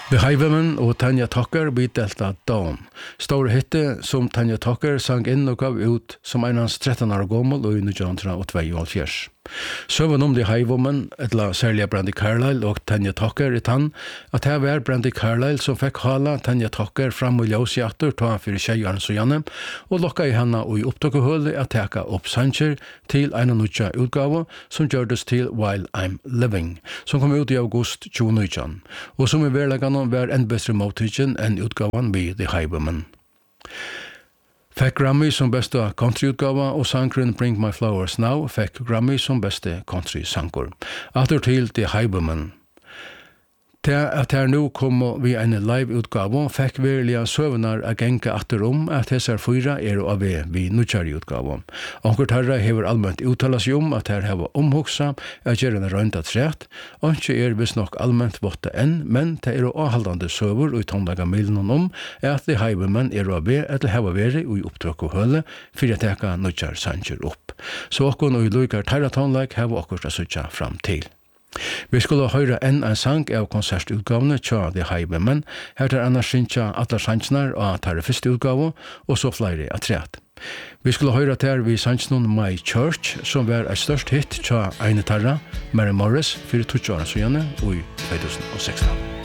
The Highwaymen og Tanya Tucker delta Dawn. Stor hitte som Tanya Tucker sang inn og gav ut som einans 13 år gammel og i 1972. Søvn The Highwaymen, etla særlig Brandy Carlile og Tanya Tucker tann, at her var Brandy Carlile som fikk hala Tanya Tucker fram og ljøs i atter ta fyrir tjejaren så gjerne, og lokka i henne og i opptakehullet at teka opp sanger til en nutja utgave som gjørdes til While I'm Living, som kom ut i august 2019, og som i verlegane var en bedre mottidgen enn utgaven ved The Highwaymen. Fikk Grammy som beste countryutgave og sangren Bring My Flowers Now fikk Grammy som beste country-sanger. Atter til The Highwaymen. Til at her nå kom vi en live-utgave fikk verilige søvnar a genka atter at hessar fyra av vi nutjari utgave. Onker tarra hever allmänt uttala seg at her heva omhugsa at gjør en røynda trætt, og ikke visst nok allmänt votta enn, men det avhaldande søver og i tondaga milen at The Highwaymen av vi etter heva veri og i opptrykk og høle for at teka nutjar sanger opp. Så okkon og i lukar tarra tondag heva okkur a sutja fram til. Vi skulle høre en sang av konsertutgavene tja The Highwaymen. Her tar annars synsja alle sangsnar og tar første utgave, og så flere av træt. Vi skulle høre til vi sangsnon My Church, som var et størst hit tja Eine Tarra, Mary Morris, 24 år siden, og i 2016.